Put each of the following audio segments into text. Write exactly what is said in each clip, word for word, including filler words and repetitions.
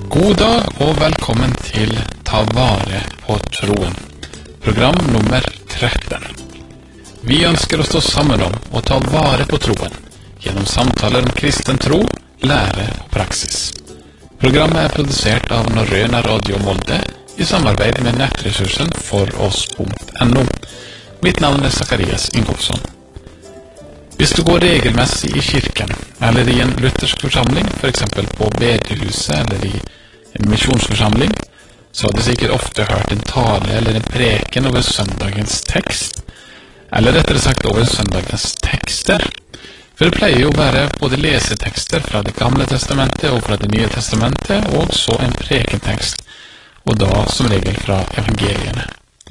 God dag og velkommen til Ta vare på troen, program nummer tretten. Vi ønsker å stå sammen om å ta vare på troen, gjennom samtaler om kristen tro, lære og praksis. Programmet er produsert av Norrøna Radio Molde i samarbeid med nettressursen foross punkt no. Mitt navn er Zacharias Ingolfsson. Hvis du går regelmessig i kirken, eller i en luthersk forsamling, for eksempel på bedehuset eller i en misjonsforsamling, så har du sikkert ofte hørt en tale eller en preken over søndagens tekst, eller rettere sagt over søndagens tekster. For det pleier jo å være både lesetekster fra det gamle testamentet og fra det nye testamentet, og så en prekentekst, og da som regel fra evangeliene.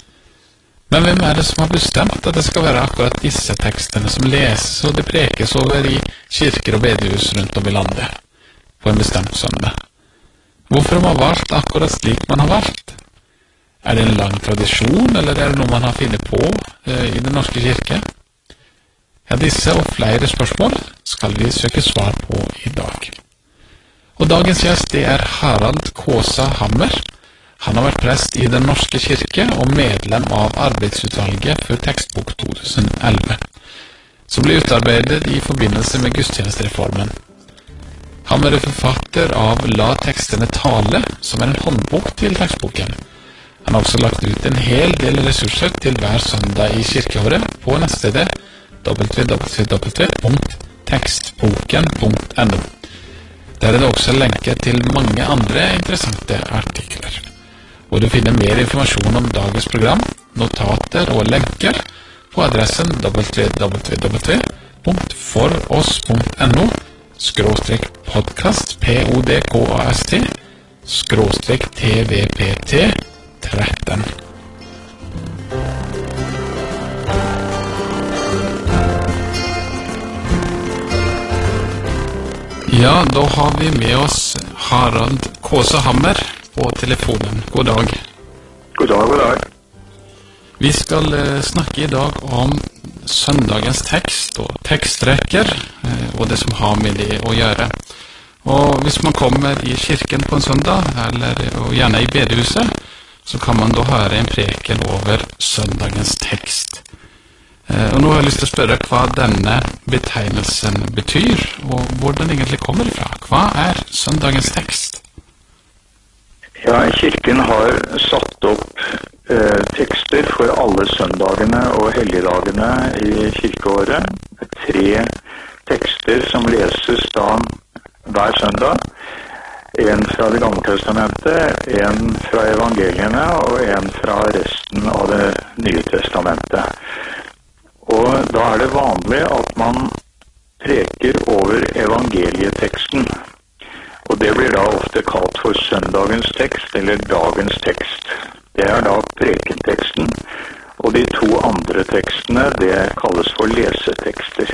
Men hvem er det som har bestemt at det skal være akkurat disse tekstene som leses og det prekes over i kirker og bedehus rundt om i landet på en bestemt søndag? Hvorfor har man valgt akkurat slik man har valgt? Er det en lang tradisjon, eller er det noe man har funnet på eh, i den norske kirke? Ja, disse og flere spørsmål skal vi søke svar på i dag. Og dagens gjest det er Harald Kaasa Hammer. Han har vært prest i den norske kirke og medlem av arbeidsutvalget for tekstbok to tusen elleve, som ble utarbeidet i forbindelse med gudstjenestereformen. Han er forfatter av La tekstene tale, som er en håndbok til tekstboken. Han har også lagt ut en hel del ressurser til hver søndag i kirkeåret på nettstedet w w w punkt tekstboken punkt no. Der er det også lenker til mange andre interessante artikler. Og du finner mer informasjon om dagens program, notater og lenker på adressen w w w punkt foross punkt no skråstrek podcast p o d k a s t skråstrek t v p t tretten. Ja, da har vi med oss Harald Kaasa Hammer på telefonen. God dag. God dag, god dag. Vi skal eh, snakke i dag om søndagens tekst og tekstrekker, eh, og det som har med det å gjøre. Og hvis man kommer i kirken på en søndag, eller og gjerne i bedehuset, så kan man da høre en preken over søndagens tekst. Eh, og nå har jeg lyst til å spørre hva denne betegnelsen betyr, og hvor den egentlig kommer ifra. Hva er søndagens tekst? Ja, kirken har satt opp eh, tekster for alle søndagene og helligdagene i kirkeåret. Tre tekster som leses da hver søndag. En fra det gamle testamentet, en fra evangeliene og en fra resten av det nye testamentet. Og da er det vanlig at man preker over evangelieteksten. Og det blir da ofte kalt for søndagens tekst, eller dagens tekst. Det er da prekenteksten, og de to andre tekstene, det kalles for lesetekster.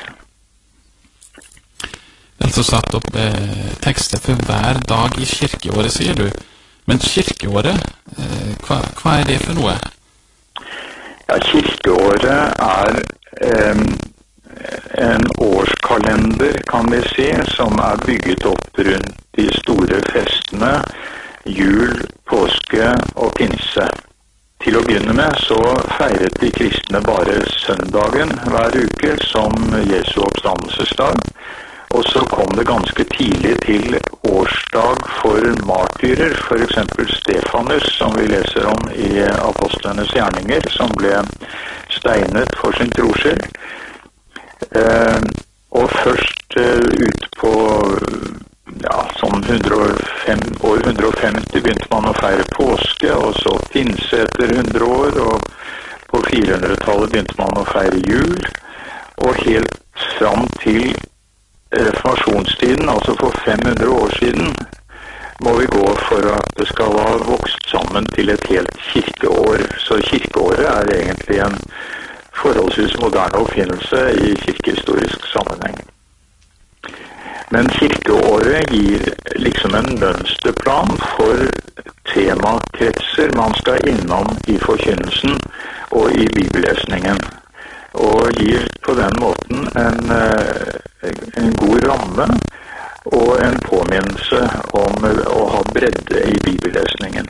Altså satt opp eh, tekster for hver dag i kirkeåret, sier du. Men kirkeåret, eh, hva, hva er det for noe? Ja, kirkeåret er eh, en årskalender, kan vi si, som er bygget opp rundt de store festene, jul, påske og pinse. Til å begynne med så feiret de kristne bare søndagen hver uke som Jesu oppstandelsesdag, og så kom det ganske tidlig til årsdag for martyrer, for eksempel Stefanus, som vi leser om i Apostlenes gjerninger, som ble steinet for sin troskyld. Eh, og først eh, ut på ja, sånn hundre og fem, år hundre og femti begynte man å feire påske, og så pinse etter hundre år, og på firehundretallet begynte man å feire jul, og helt fram til reformasjonstiden, altså for fem hundre år siden, må vi gå for at det skal ha vokst sammen til et helt kirkeår. Så kirkeåret er egentlig en forholdsvis moderne oppfinnelse i kirkehistorisk sammenheng. Men kirkeåret gir liksom en mønsterplan for temakretser man skal innom i forkynnelsen og i bibellesningen, og gir på den måten en, en god ramme og en påminnelse om å ha bredde i bibellesningen.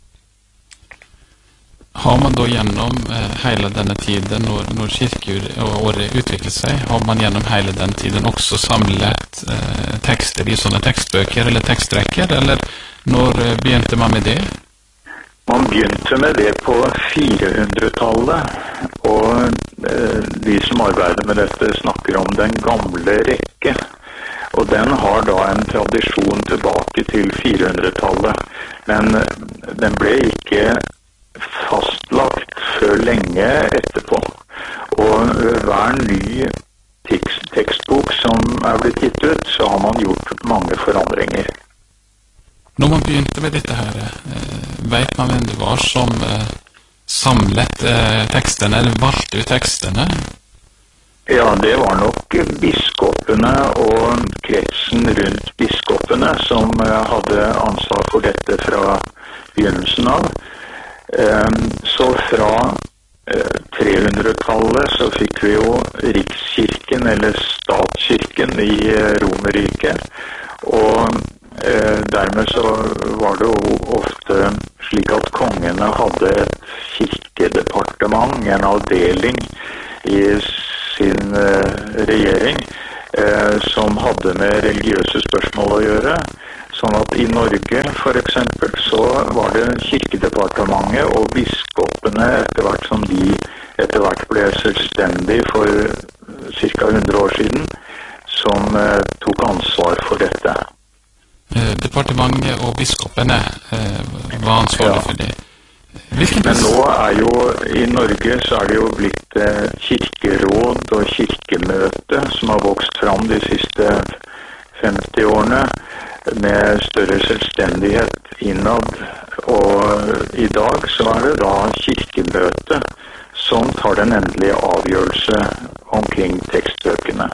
Har man da gjennom eh, hele denne tiden, når, når kirkeåret utviklet seg, har man gjennom hele den tiden også samlet eh, tekster i sånne tekstbøker eller tekstrekker, eller når eh, begynte man med det? Man begynte med det på firehundretallet, og eh, de som arbeider med dette snakker om den gamle rekke. Og den har da en tradisjon tilbake til firehundretallet, men den ble ikke fastlagt før lenge etterpå. Og hver ny tekst, tekstbok som er blitt gitt ut, så har man gjort mange forandringer. Når man begynte med dette her, vet man hvem det var som samlet tekstene, eller valgte ut tekstene? Ja, det var nok biskopene og kretsen rundt biskopene som hadde ansvar for dette fra begynnelsen av. Så fra trehundretallet så fikk vi jo Rikskirken, eller statskirken i Romerriket, og dermed så var det jo ofte slik at kongene hadde et kirkedepartement, en avdeling i sin regjering, som hadde med religiøse spørsmål å gjøre. Sånn at i Norge, for eksempel, så var det kirkedepartementet og biskopene etter hvert som de etter hvert ble selvstendige for cirka hundre år siden, som eh, tok ansvar for dette. Eh, departementet og biskopene eh, var ansvarlige for det. Hvilken Men nå er jo, i Norge så er det jo blitt eh, kirkeråd og kirkemøte som har vokst fram de siste femti årene, med større selvstendighet innad, og i dag så er det da kirkemøte som tar den endelige avgjørelse omkring tekstbøkene.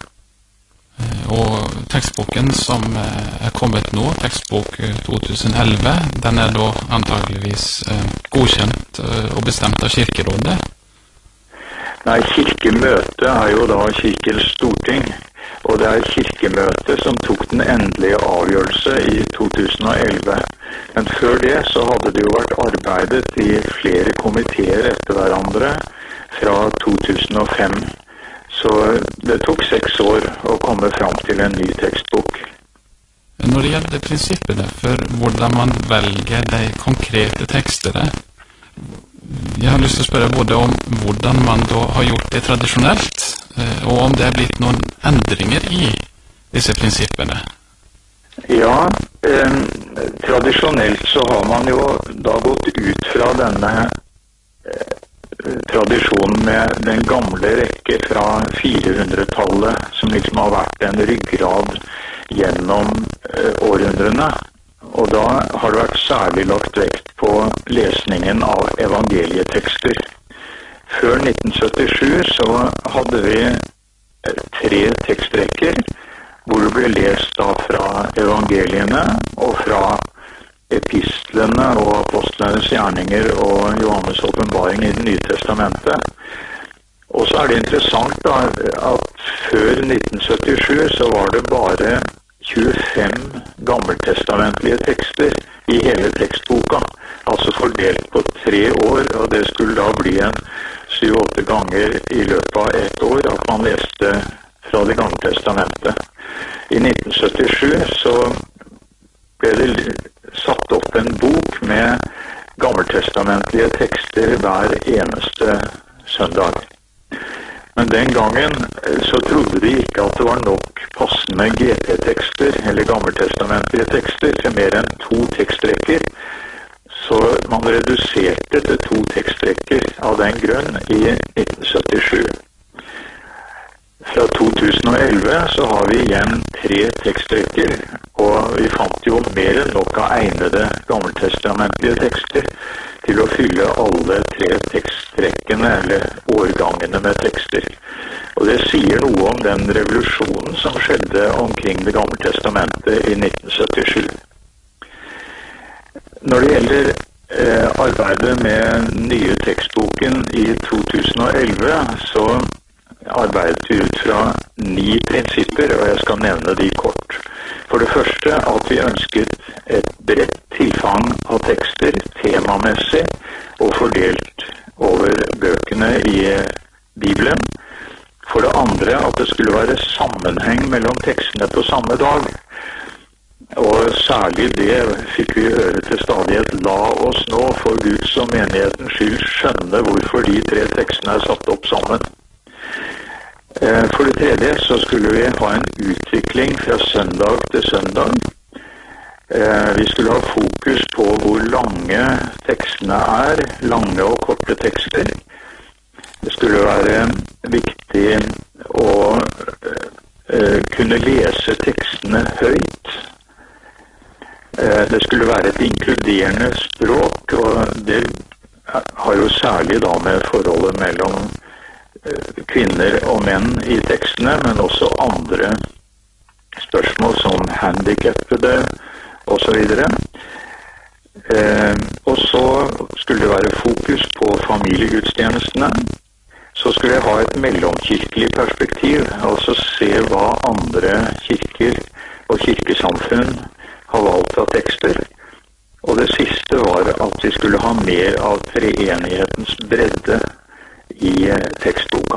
Og tekstboken som er kommet nå, tekstbok to tusen elleve, den er da antageligvis godkjent og bestemt av kirkerådet? Nei, kirkemøte er jo da kirkens storting, og det er kirkemøtet som tok den endelige avgjørelse i to tusen elleve. Men før det så hadde det jo vært arbeidet i flere komiteer etter hverandre fra to tusen fem. Så det tok seks år å komme fram til en ny tekstbok. Når det gjelder prinsippene for hvordan man velger de konkrete tekstene, jeg har lyst til å spørre både om hvordan man da har gjort det tradisjonelt, og om det er blitt noen endringer i disse prinsippene. Ja, eh, tradisjonelt så har man jo da gått ut fra denne eh, tradisjonen med den gamle rekke fra firehundretallet, som liksom har vært en ryggrad gjennom eh, århundrene. Og da har det vært særlig lagt vekt på lesningen av evangelietekster. Før nitten syttisju så hadde vi tre tekstrekker, hvor det ble lest da fra evangeliene og fra epistlene og apostlenes gjerninger og Johannes åpenbaring i Det nye testamentet. Og så er det interessant da, at før nitten syttisju så var det bare tjuefem gammeltestamentlige tekster i hele tekstboka, altså fordelt på tre år, og det skulle da bli en syv-åtte ganger i løpet av ett år at man leste fra Det gamle testamentet. I nitten syttisju så ble det satt opp en bok med gammeltestamentlige tekster hver eneste søndag. Men den gangen så trodde de ikke at det var nok passende G T-tekster eller gammeltestamentlige tekster til mer enn to tekstrekker, så man reduserte til to tekstrekker av den grunn i nitten syttisju. Fra to tusen elleve så har vi igjen tre tekstrekker, og vi fant jo mer enn nok av egnede gammeltestamentlige tekster til å fylle alle tre tekstrekkene eller årgangene med tekster. Og det sier noe om den revolusjonen som skjedde omkring Det gamle testamentet i nitten syttisju. Når det gjelder eh, arbeidet med nye tekstboken i to tusen elleve, så arbeidet vi ut fra ni prinsipper, og jeg skal nevne de kort. For det første at vi ønsket et bredt tilfang av tekster, temamessig og fordelt over bøkene i Bibelen. For det andre at det skulle være sammenheng mellom tekstene på samme dag. Og særlig det fikk vi høre til stadighet: la oss nå for Guds og menighetens skyld skjønne hvorfor de tre tekstene er satt opp sammen. For det tredje så skulle vi ha en utvikling fra søndag til søndag. Vi skulle ha fokus på hvor lange tekstene er, lange og korte tekster. Det skulle være viktig å kunne lese tekstene høyt. Det skulle være et inkluderende språk, og det har jo særlig da med forholdet mellom kvinner og menn i tekstene, men også andre spørsmål som handikappede og så videre. Eh, og så skulle det være fokus på familiegudstjenestene. Så skulle jeg ha et mellomkirkelig perspektiv, altså se hva andre kirker og kirkesamfunn har valgt av tekster. Og det siste var at vi skulle ha mer av treenighetens bredde i tekstboka.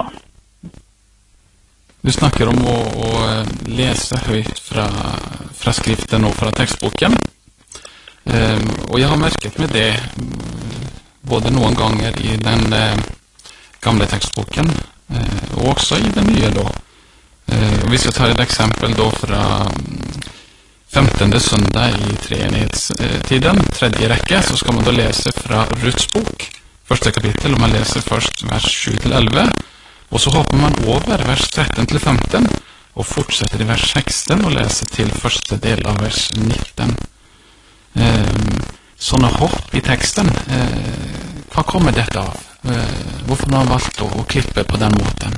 Du snakker om å, å lese høyt fra, fra skriften og fra tekstboken. Eh, og jeg har merket med det både noen ganger i den eh, gamle tekstboken eh, og også i den nye da. Eh, hvis jeg tar et eksempel da fra femtende søndag i treenighetstiden, tredje rekke, så skal man da lese fra Ruths bok, første kapittel, og man leser først vers sju til elleve, og så hopper man over vers tretten til femten, og fortsetter i vers seksten og leser til første del av vers nitten. Eh, sånne hopp i teksten, eh, hva kommer dette av? Eh, hvorfor har man valgt å, å klippe på den måten?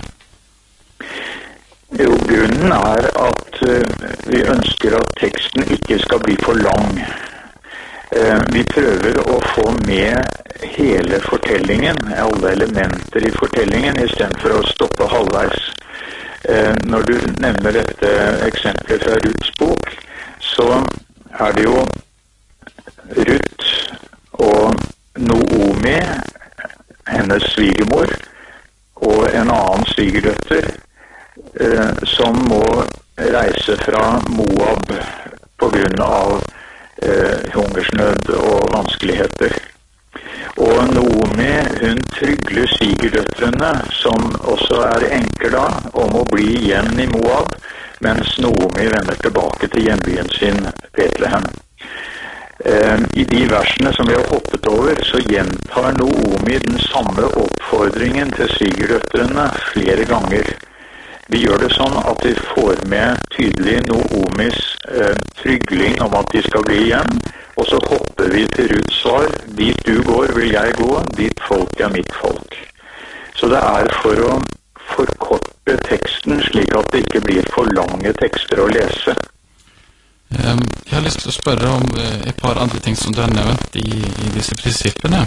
Jo, grunnen er at uh, vi ønsker at teksten ikke skal bli for lang. Vi prøver å få med hele fortellingen, alle elementer i fortellingen, i stedet for å stoppe halvveis. Når du nevner dette eksemplet fra Ruths bok, så er det jo Ruth og Noomi, hennes svigermor, og en annen svigerdøtter, som må reise fra Moab på grunn av Eh, hungersnød og vanskeligheter. Og Noomi, hun trygler svigerdøtrene, som også er enker da, om å bli igjen i Moab, mens Noomi vender tilbake til hjembyen sin, Betlehem. Eh, I de versene som vi har hoppet over, så gjentar Noomi den samme oppfordringen til svigerdøtrene flere ganger. Vi gjør det sånn at vi får med tydelig Noomis eh, trygling om at de skal bli igjen, og så hopper vi til Ruths svar: dit du går vil jeg gå, ditt folk er mitt folk. Så det er for å forkorte teksten slik at det ikke blir for lange tekster å lese. Um, jeg har lyst til å spørre om uh, et par andre ting som du har nevnt i, i disse prinsippene.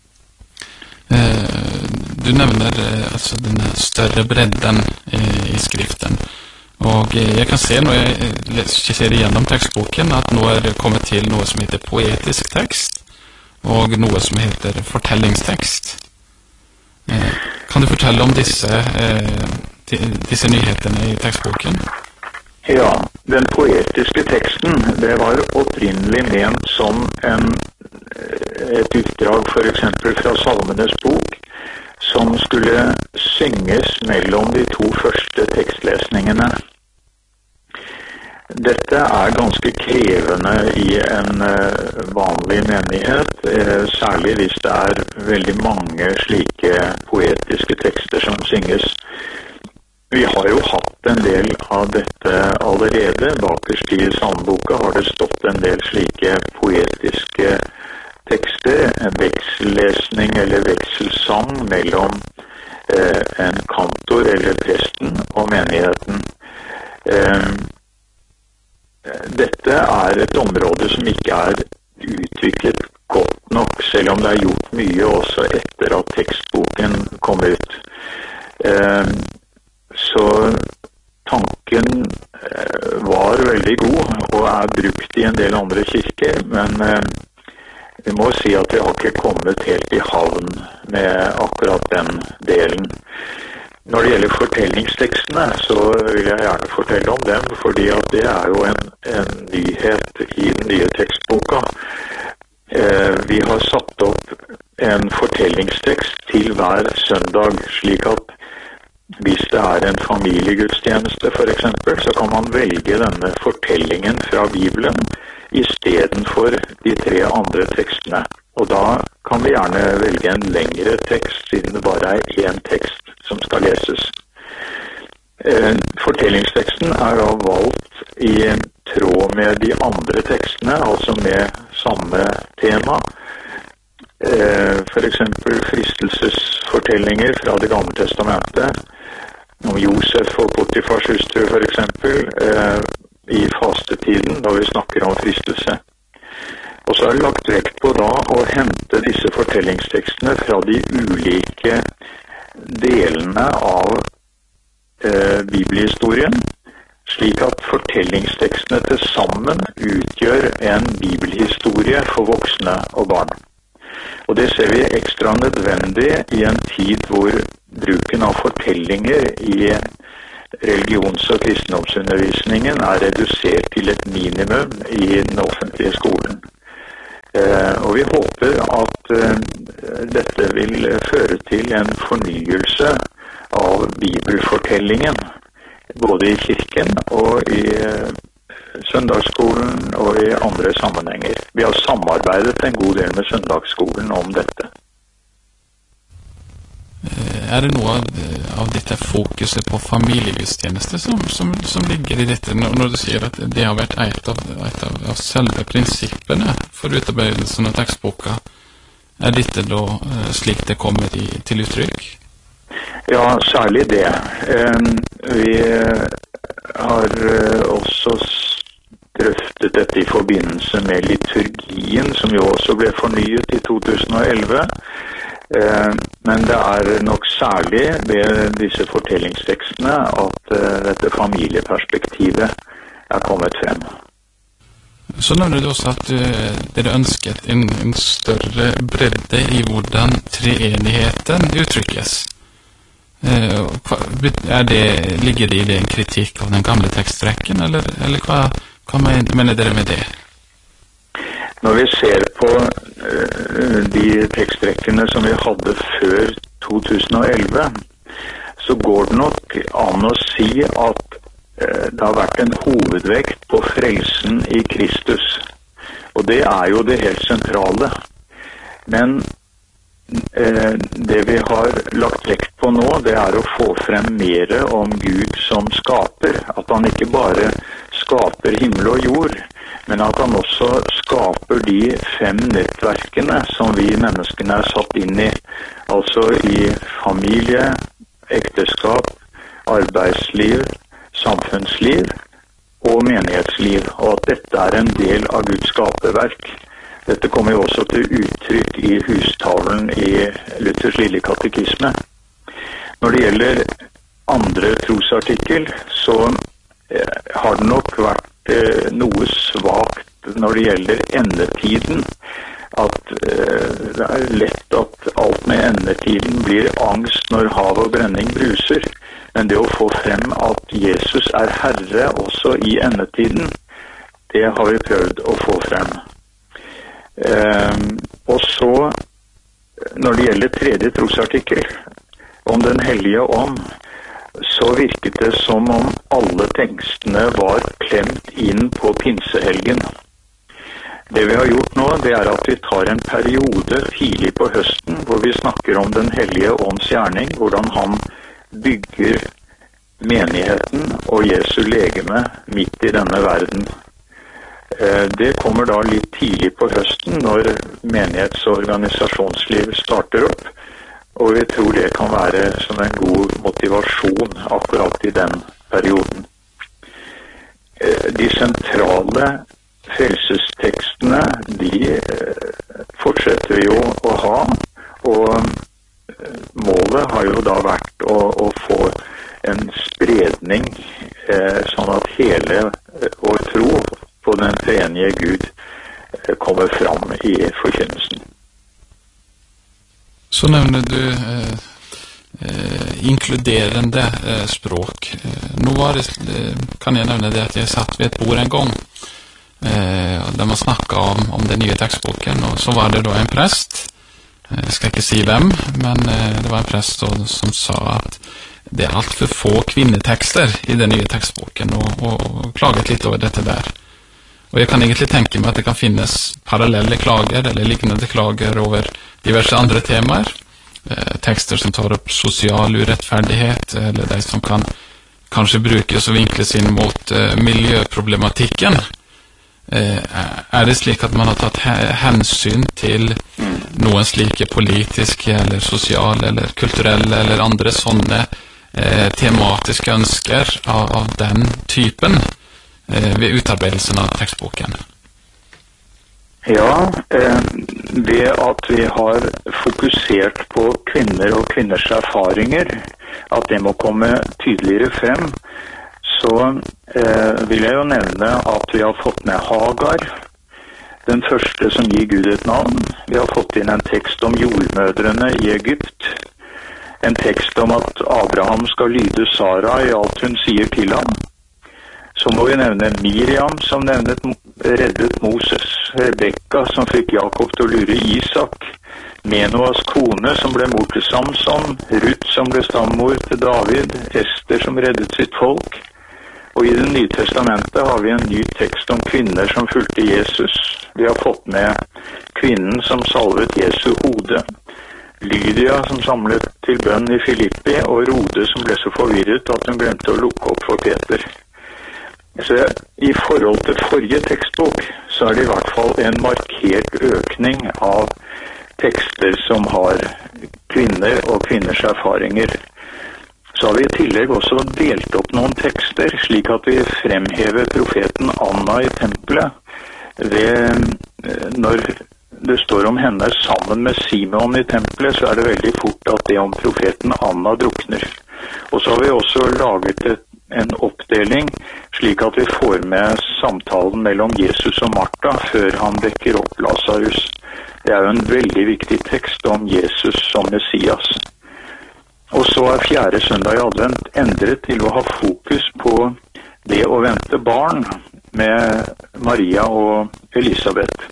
Uh, du nevner uh, altså den større bredden uh, i skriften, og uh, jeg kan se når jeg uh, ser igjennom tekstboken at nå er det kommet til noe som heter poetisk tekst og noe som heter fortellingstekst. Uh, kan du fortelle om disse, uh, disse nyhetene i tekstboken? Ja, den poetiske teksten, det var opprinnelig ment som en, et utdrag for eksempel fra Salmenes bok, som skulle synges mellom de to første tekstlesningene. Dette er ganske krevende i en vanlig menighet, særlig hvis det er veldig mange slike poetiske tekster som synges. Vi har jo hatt en del av dette allerede. Bakerst i salmeboka har det stått en del slike poetiske tekster, en veksellesning eller vekselsang mellom eh, en kantor eller presten og menigheten. Eh, dette er et område som ikke er utviklet godt nok, selv om det er gjort mye også etter at tekstboken kom ut. Eh, Så tanken var veldig god, og er brukt i en del andre kirker, men vi må si at vi har ikke kommet helt i havn med akkurat den delen. Når det gjelder fortellingstekstene, så vil jeg gjerne fortelle om dem, fordi at det er jo en, en nyhet i den nye tekstboka. Eh, vi har satt opp en fortellingstekst til hver søndag, slik at hvis det er en familiegudstjeneste for eksempel, så kan man velge denne fortellingen fra Bibelen i stedet for de tre andre tekstene. Og da kan vi gjerne velge en lengre tekst, siden det bare er én tekst som skal leses. Eh, fortellingsteksten er da valgt i tråd med de andre tekstene, altså med samme tema. Eh, for eksempel fristelsesfortellinger fra det gamle testamentet, om Josef og Potifars hustru for eksempel, eh, i fastetiden, da vi snakker om fristelse. Og så er det lagt vekt på da å hente disse fortellingstekstene fra de ulike delene av eh, bibelhistorien, slik at fortellingstekstene til sammen utgjør en bibelhistorie for voksne og barn. Og det ser vi ekstra nødvendig i en tid hvor bruken av fortellinger i religions- og kristendomsundervisningen er redusert til et minimum i den offentlige skolen. Eh, og vi håper at eh, dette vil føre til en fornyelse av bibelfortellingen, både i kirken og i eh, søndagsskolen og i andre sammenhenger. Vi har samarbeidet en god del med søndagsskolen om dette. Er det noe av, av dette fokuset på familiegudstjeneste som, som, som ligger i dette, når, når du sier at det har vært et av, et av, av selve prinsippene for utarbeidelsen av tekstboka? Er dette da slik det kommer i, til uttrykk? Ja, særlig det. Vi har også drøftet dette i forbindelse med liturgien, som jo også ble fornyet i to tusen og elleve. Men det er nok særlig ved disse fortellingstekstene at dette familieperspektivet er kommet frem. Så nevner du også at uh, dere ønsket en, en større bredde i hvordan treenigheten uttrykkes. Uh, er det, ligger det i det en kritikk av den gamle tekstrekken, eller, eller hva, hva mener dere med det? Når vi ser på uh, de tekstrekkene som vi hadde før to tusen og elleve, så går det nok an å si at uh, det har vært en hovedvekt på frelsen i Kristus. Og det er jo det helt sentrale. Men uh, det vi har lagt vekt på nå, det er å få frem mer om Gud som skaper. At han ikke bare skaper himmel og jord, men at han også skaper de fem nettverkene som vi menneskene er satt inn i, altså i familie, ekteskap, arbeidsliv, samfunnsliv og menighetsliv, og at dette er en del av Guds skaperverk. Dette kommer jo også til uttrykk i hustavlen i Luthers lille katekisme. Når det gjelder andre trosartikkel, så har det nok vært noe svagt når det gjelder endetiden, at eh, det er lett at alt med endetiden blir angst når hav og brenning bruser, men det å få frem at Jesus er Herre også i endetiden, det har vi prøvd å få frem. Eh, og så, når det gjelder tredje trosartikkel, om den hellige ånd, så virket det som om alle tekstene var klemt inn på pinsehelgen. Det vi har gjort nå, det er at vi tar en periode tidlig på høsten, hvor vi snakker om den hellige ånds gjerning, hvordan han bygger menigheten og Jesu legeme midt i denne verden. Det kommer da litt tidlig på høsten, når menighets- og organisasjonsliv starter opp, og vi tror det kan være som en god motivasjon akkurat i den perioden. De sentrale frelsestekstene, de fortsetter vi jo å ha, og målet har jo da vært å, å få en spredning, sånn at hele vår tro på den forkynnelsen. Så nevner du eh, eh, inkluderende eh, språk. Eh, nå var det, eh, kan jeg nevne det at jeg satt ved et bord en gang, eh, der man snakket om, om den nye tekstboken, og så var det da en prest, eh, jeg skal ikke si hvem, men eh, det var en prest da, som sa at det er alt for få kvinnetekster i den nye tekstboken, og, og, og klaget litt over dette der. Og jeg kan egentlig tenke meg at det kan finnes parallelle klager, eller lignende klager over diverse andre temaer. Eh, tekster som tar opp sosial urettferdighet, eller de som kan kanskje brukes og vinkles inn mot eh, miljøproblematikken. Eh, er det slik at man har tatt hensyn til noen slike politiske, eller sosiale, eller kulturelle, eller andre sånne eh, tematiske ønsker av, av den typen ved utarbeidelsen av tekstboken? Ja, eh, ved at vi har fokusert på kvinner og kvinners erfaringer, at det må komme tydeligere frem, så eh, vil jeg jo nevne at vi har fått med Hagar, den første som gir Gud et navn. Vi har fått inn en tekst om jordmødrene i Egypt, en tekst om at Abraham skal lyde Sara i alt hun sier til ham. Så må vi nevne Miriam, som nevnet, reddet Moses, Rebekka, som fikk Jakob til å lure Isak, Menoas kone, som ble mor til Samson, Ruth, som ble stammor til David, Ester, som reddet sitt folk. Og i Det nye testamentet har vi en ny tekst om kvinner som fulgte Jesus. Vi har fått med kvinnen som salvet Jesu hode, Lydia, som samlet til bønn i Filippi, og Rode, som ble så forvirret at hun glemte å lukke opp for Peter. Så i forhold til forrige tekstbok, så er det i hvert fall en markert økning av tekster som har kvinner og kvinners erfaringer. Så har vi i tillegg også delt opp noen tekster, slik at vi fremhever profeten Anna i tempelet. Ved, når det står om henne sammen med Simon i tempelet, så er det veldig fort at det om profeten Anna drukner. Og så har vi også laget et en oppdeling, slik at vi får med samtalen mellom Jesus og Martha før han vekker opp Lazarus. Det er jo en veldig viktig tekst om Jesus som Messias. Og så er fjerde søndag i advent endret til å ha fokus på det å vente barn med Maria og Elisabeth.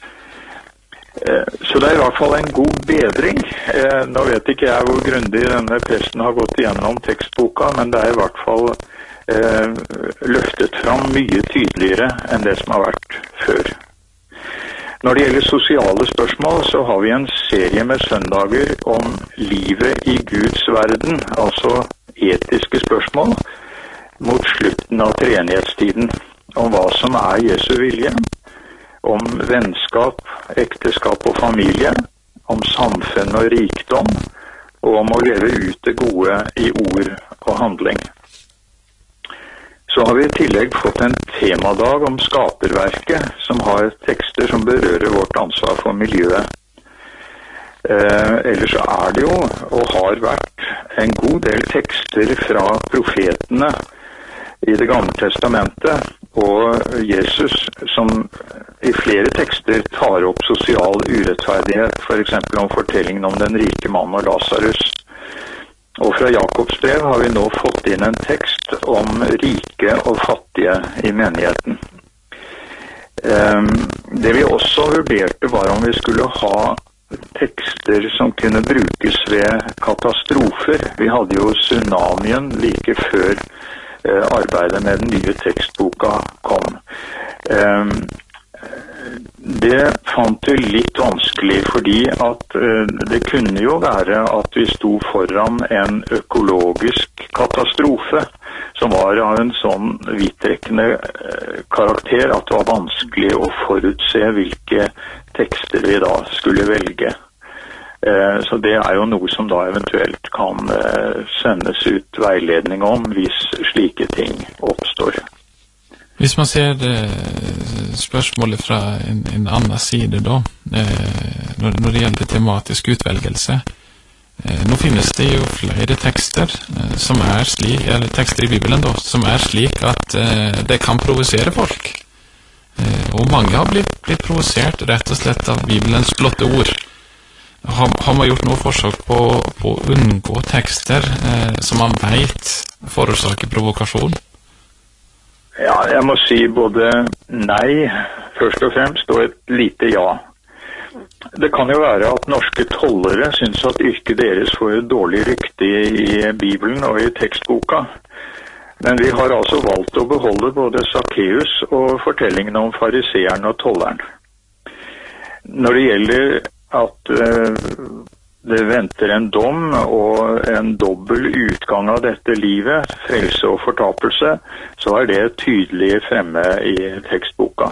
Så det er i hvert fall en god bedring. Nå vet ikke jeg hvor grundig denne presten har gått igjennom tekstboka, men det er i hvert fall Eh, løftet fram mye tydeligere enn det som har vært før. Når det gjelder sosiale spørsmål, så har vi en serie med søndager om livet i Guds verden, altså etiske spørsmål, mot slutten av treenighetstiden, om hva som er Jesu vilje, om vennskap, ekteskap og familie, om samfunn og rikdom, og om å leve ut det gode i ord og handling. Så har vi i tillegg fått en temadag om skaperverket, som har tekster som berører vårt ansvar for miljøet. Eh, ellers så er det jo, og har vært, en god del tekster fra profetene i Det gamle testamentet, og Jesus som i flere tekster tar opp sosial urettferdighet, for eksempel om fortellingen om den rike mannen og Lazarus. Og fra Jakobs brev har vi nå fått inn en tekst om rike og fattige i menigheten. Det vi også vurderte var om vi skulle ha tekster som kunne brukes ved katastrofer. Vi hadde jo tsunamien like før arbeidet med den nye tekstboka kom. Det fant vi litt vanskelig, fordi at det kunne jo være at vi sto foran en økologisk katastrofe som var av en sånn vidtrekkende karakter at det var vanskelig å forutse hvilke tekster vi da skulle velge. Så det er jo noe som da eventuelt kan sendes ut veiledning om hvis slike ting oppstår. Hvis man ser eh, spørsmålet fra en, en annen side da, eh, når, når det gjelder tematisk utvelgelse, eh, nå finnes det jo flere tekster eh, som er slik, eller tekster i Bibelen da, som er slik at eh, det kan provosere folk. Eh, og mange har blitt blitt provosert rett og slett av Bibelens blotte ord. Har, har man gjort noe forsøk på, på å unngå tekster eh, som man vet forårsaker provokasjon? Ja, jeg må si både nei, først og fremst, og et lite ja. Det kan jo være at norske tollere synes at yrket deres får et dårlig rykte i Bibelen og i tekstboka. Men vi har altså valgt å beholde både Zacchaeus og fortellingen om fariseeren og tolleren. Når det gjelder at uh, det venter en dom og en dobbel utgang av dette livet, frelse og fortapelse, så er det tydelig fremme i tekstboka.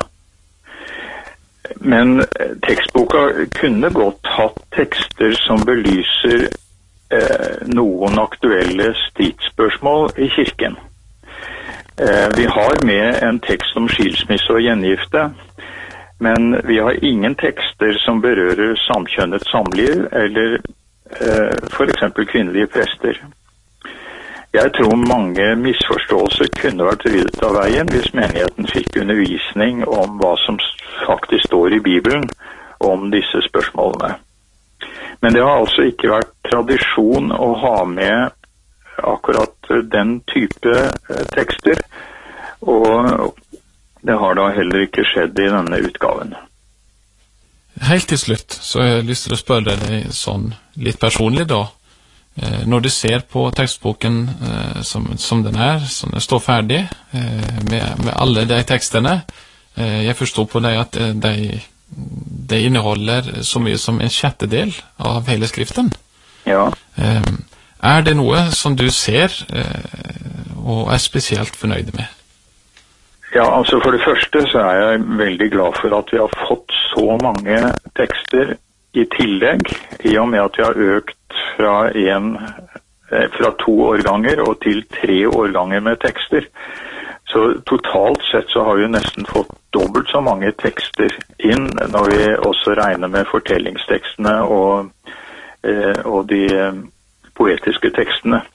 Men tekstboka kunne godt hatt tekster som belyser eh, noen aktuelle stridsspørsmål i kirken. Eh, vi har med en tekst om skilsmisse og gjengifte, men vi har ingen tekster som berører samkjønnet samliv eller eh, for eksempel kvinnelige prester. Jeg tror mange misforståelser kunne vært ryddet av veien hvis menigheten fikk undervisning om hva som faktisk står i Bibelen om disse spørsmålene. Men det har altså ikke vært tradisjon å ha med akkurat den type tekster, og det har da heller ikke skjedd i denne utgaven. Helt til slutt, så har jeg lyst til å spørre deg sånn litt personlig da. Når du ser på tekstboken eh, som, som den er, som den står ferdig, eh, med, med alle de tekstene, eh, jeg forstår på deg at de, de inneholder så mye som en sjettedel av hele skriften. Ja. Eh, er det noe som du ser eh, og er spesielt fornøyd med? Ja, altså for det første så er jeg veldig glad for at vi har fått så mange tekster i tillegg, i og med at vi har økt fra, en, fra to årganger og til tre årganger med tekster. Så totalt sett så har vi nesten fått dobbelt så mange tekster inn, når vi også regner med fortellingstekstene og, og de poetiske tekstene.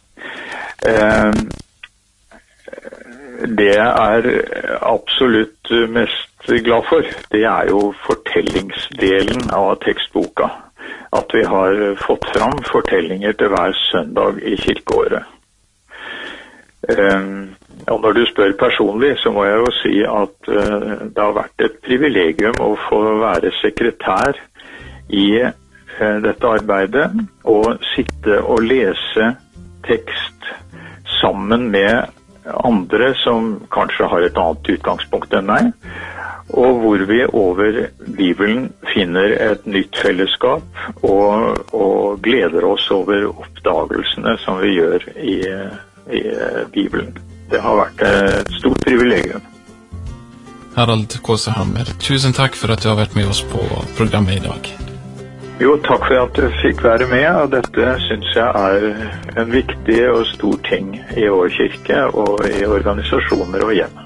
Det jeg er absolutt mest glad for, det er jo fortellingsdelen av tekstboka. At vi har fått fram fortellinger til hver søndag i kirkeåret. Um, og når du spør personlig, så må jeg jo si at uh, det har vært et privilegium å få være sekretær i uh, dette arbeidet, og sitte og lese tekst sammen med andre som kanskje har et annet utgangspunkt enn meg, og hvor vi over Bibelen finner et nytt fellesskap og, og gleder oss over oppdagelsene som vi gjør i, i Bibelen. Det har vært et stort privilegium. Harald Kaase Hammer, tusen takk for at du har vært med oss på programmet i dag. Jo, takk for at du fikk være med, og dette synes jeg er en viktig og stor ting i vår kirke og i organisasjoner og hjem.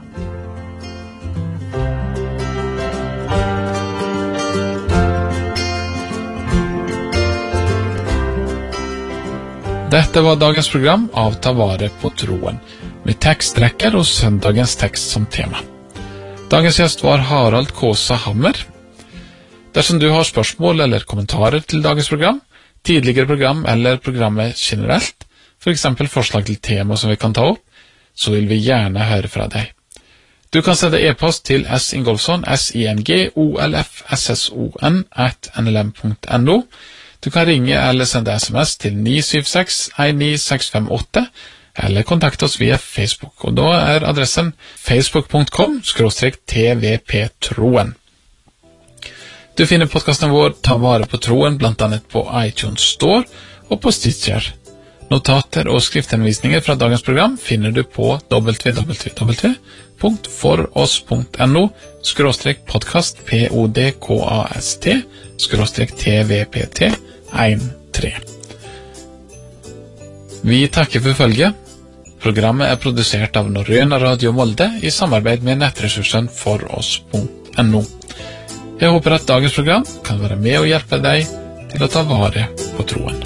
Dette var dagens program av Ta vare på troen, med tekstrekker og søndagens tekst som tema. Dagens gjest var Harald Kaase Hammer. Dersom du har spørsmål eller kommentarer til dagens program, tidligere program eller programmet generelt, for eksempel forslag til tema som vi kan ta opp, så vil vi gjerne høre fra deg. Du kan sende e-post til singolfsson, s i n g o l f s s o n at n l m punkt n o. Du kan ringe eller sende sms til ni syv seks en ni seks fem åtte, eller kontakte oss via Facebook, og da er adressen facebook punktum com skråstrek t v p troen. Du finner podcasten vår Ta vare på troen blant annet på iTunes Store og på Stitcher. Notater og skriftenvisninger fra dagens program finner du på w w w punkt for oss punkt n o skråstrek podcast p o d k a s t skråstrek t v p t tre. Vi takker for følget. Programmet er produsert av Norrøna Radio Molde i samarbeid med nettressursen for oss punkt n o. Jeg håper at dagens program kan være med og hjelpe deg til å ta vare på troen.